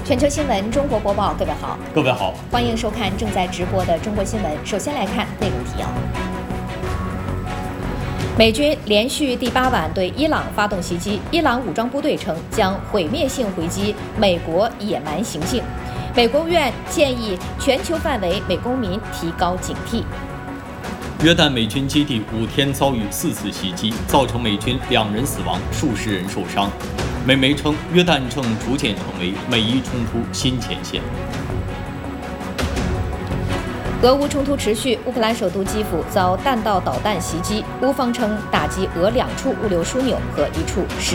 全球新闻中国播报，各位好，欢迎收看正在直播的中国新闻。首先来看内容提要：美军连续第8晚对伊朗发动袭击，伊朗武装部队称将毁灭性回击美国野蛮行径。美国务院建议全球范围美公民提高警惕。 约旦美军基地5天遭遇4次袭击，造成美军2人死亡，数十人受伤。美媒称，约旦正逐渐成为美伊冲突新前线。 俄乌冲突持续，乌克兰首都基辅遭弹道导弹袭击，乌方称打击俄2处物流枢纽和1处